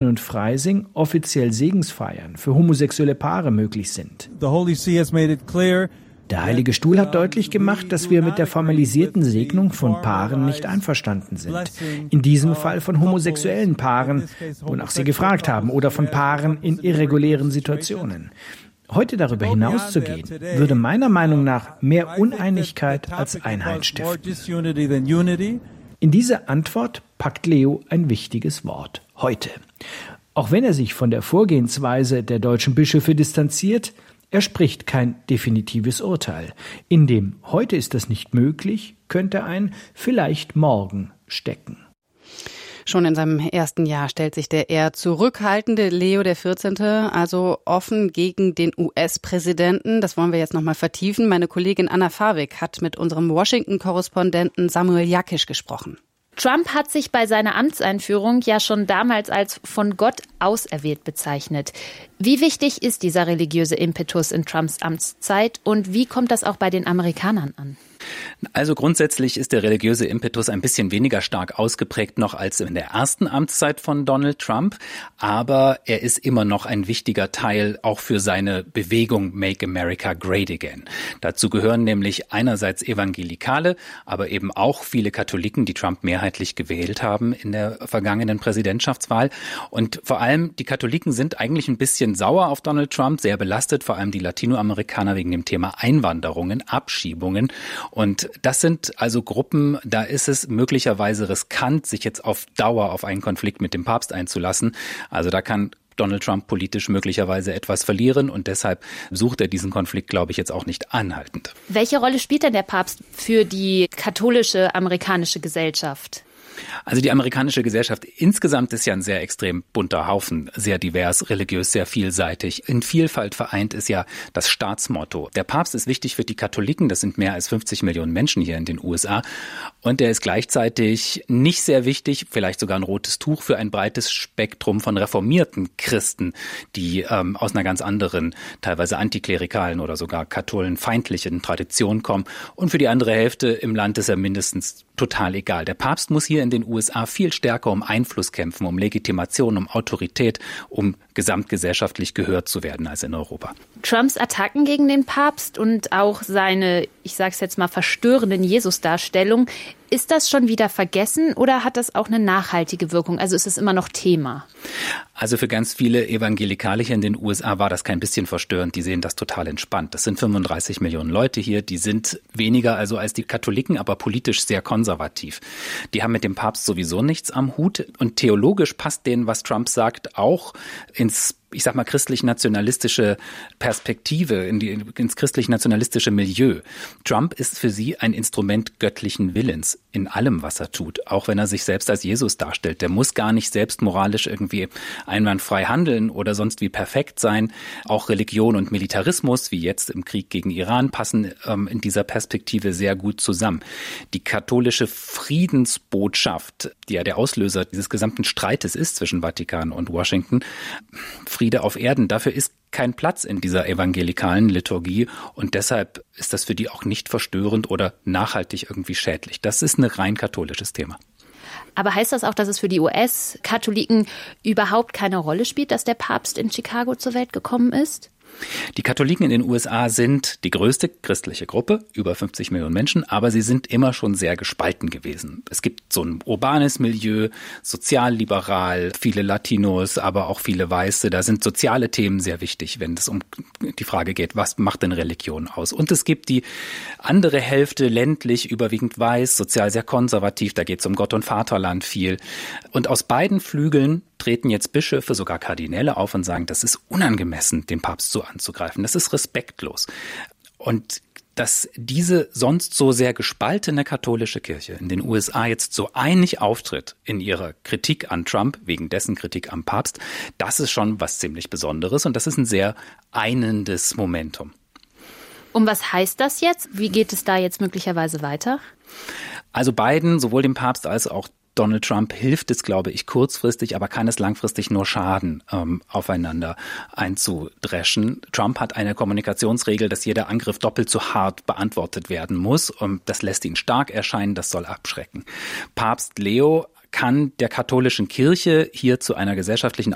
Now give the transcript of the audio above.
und Freising offiziell Segensfeiern für homosexuelle Paare möglich sind. The Holy See has made it clear. Der Heilige Stuhl hat deutlich gemacht, dass wir mit der formalisierten Segnung von Paaren nicht einverstanden sind. In diesem Fall von homosexuellen Paaren, wonach sie gefragt haben, oder von Paaren in irregulären Situationen. Heute darüber hinauszugehen, würde meiner Meinung nach mehr Uneinigkeit als Einheit stiften. In diese Antwort packt Leo ein wichtiges Wort: heute. Auch wenn er sich von der Vorgehensweise der deutschen Bischöfe distanziert, er spricht kein definitives Urteil. In dem „heute ist das nicht möglich" könnte ein „vielleicht morgen" stecken. Schon in seinem ersten Jahr stellt sich der eher zurückhaltende Leo XIV. Also offen gegen den US-Präsidenten. Das wollen wir jetzt nochmal vertiefen. Meine Kollegin Anna Farwig hat mit unserem Washington-Korrespondenten Samuel Jakisch gesprochen. Trump hat sich bei seiner Amtseinführung ja schon damals als von Gott auserwählt bezeichnet. Wie wichtig ist dieser religiöse Impetus in Trumps Amtszeit und wie kommt das auch bei den Amerikanern an? Also grundsätzlich ist der religiöse Impetus ein bisschen weniger stark ausgeprägt noch als in der ersten Amtszeit von Donald Trump, aber er ist immer noch ein wichtiger Teil auch für seine Bewegung Make America Great Again. Dazu gehören nämlich einerseits Evangelikale, aber eben auch viele Katholiken, die Trump mehrheitlich gewählt haben in der vergangenen Präsidentschaftswahl. Und vor allem die Katholiken sind eigentlich ein bisschen sauer auf Donald Trump, sehr belastet, vor allem die Latinoamerikaner wegen dem Thema Einwanderungen, Abschiebungen. Und das sind also Gruppen, da ist es möglicherweise riskant, sich jetzt auf Dauer auf einen Konflikt mit dem Papst einzulassen. Also da kann Donald Trump politisch möglicherweise etwas verlieren und deshalb sucht er diesen Konflikt, glaube ich, jetzt auch nicht anhaltend. Welche Rolle spielt denn der Papst für die katholische amerikanische Gesellschaft? Also die amerikanische Gesellschaft insgesamt ist ja ein sehr extrem bunter Haufen, sehr divers, religiös, sehr vielseitig. In Vielfalt vereint ist ja das Staatsmotto. Der Papst ist wichtig für die Katholiken, das sind mehr als 50 Millionen Menschen hier in den USA. Und er ist gleichzeitig nicht sehr wichtig, vielleicht sogar ein rotes Tuch für ein breites Spektrum von reformierten Christen, die aus einer ganz anderen, teilweise antiklerikalen oder sogar katholenfeindlichen Tradition kommen. Und für die andere Hälfte im Land ist er mindestens total egal. Der Papst muss hier in den USA viel stärker um Einfluss kämpfen, um Legitimation, um Autorität, um gesamtgesellschaftlich gehört zu werden als in Europa. Trumps Attacken gegen den Papst und auch seine, ich sage es jetzt mal, verstörenden Jesusdarstellung, ist das schon wieder vergessen oder hat das auch eine nachhaltige Wirkung? Also ist es immer noch Thema? Also für ganz viele Evangelikale hier in den USA war das kein bisschen verstörend. Die sehen das total entspannt. Das sind 35 Millionen Leute hier. Die sind weniger also als die Katholiken, aber politisch sehr konservativ. Die haben mit dem Papst sowieso nichts am Hut. Und theologisch passt denen, was Trump sagt, auch ins, ich sag mal, christlich-nationalistische Perspektive, ins christlich-nationalistische Milieu. Trump ist für sie ein Instrument göttlichen Willens in allem, was er tut. Auch wenn er sich selbst als Jesus darstellt. Der muss gar nicht selbst moralisch irgendwie einwandfrei handeln oder sonst wie perfekt sein. Auch Religion und Militarismus, wie jetzt im Krieg gegen Iran, passen in dieser Perspektive sehr gut zusammen. Die katholische Friedensbotschaft, die ja der Auslöser dieses gesamten Streites ist zwischen Vatikan und Washington, Friede auf Erden, dafür ist kein Platz in dieser evangelikalen Liturgie und deshalb ist das für die auch nicht verstörend oder nachhaltig irgendwie schädlich. Das ist ein rein katholisches Thema. Aber heißt das auch, dass es für die US-Katholiken überhaupt keine Rolle spielt, dass der Papst in Chicago zur Welt gekommen ist? Die Katholiken in den USA sind die größte christliche Gruppe, über 50 Millionen Menschen, aber sie sind immer schon sehr gespalten gewesen. Es gibt so ein urbanes Milieu, sozialliberal, viele Latinos, aber auch viele Weiße. Da sind soziale Themen sehr wichtig, wenn es um die Frage geht, was macht denn Religion aus? Und es gibt die andere Hälfte, ländlich, überwiegend weiß, sozial sehr konservativ, da geht es um Gott und Vaterland viel. Und aus beiden Flügeln treten jetzt Bischöfe, sogar Kardinäle auf und sagen, das ist unangemessen, den Papst so anzugreifen. Das ist respektlos. Und dass diese sonst so sehr gespaltene katholische Kirche in den USA jetzt so einig auftritt in ihrer Kritik an Trump, wegen dessen Kritik am Papst, das ist schon was ziemlich Besonderes und das ist ein sehr einendes Momentum. Und was heißt das jetzt? Wie geht es da jetzt möglicherweise weiter? Also beiden, sowohl dem Papst als auch Donald Trump, hilft es, glaube ich, kurzfristig, aber kann es langfristig nur schaden, aufeinander einzudreschen. Trump hat eine Kommunikationsregel, dass jeder Angriff doppelt so hart beantwortet werden muss. Und das lässt ihn stark erscheinen, das soll abschrecken. Papst Leo kann der katholischen Kirche hier zu einer gesellschaftlichen